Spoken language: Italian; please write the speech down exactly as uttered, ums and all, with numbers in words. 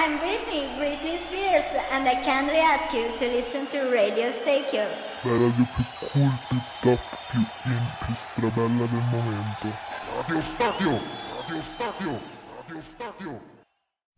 I'm Britney, Britney Spears, and I kindly ask you to listen to Radio Stereo. La radio più cool, più top, più in, più strabella del momento. Radio Stadio! Radio Stadio! Radio Stadio!